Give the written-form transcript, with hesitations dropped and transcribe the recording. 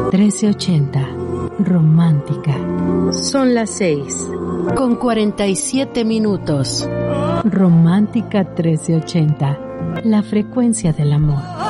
1380. Romántica. Son las 6:47. Romántica 1380. La frecuencia del amor.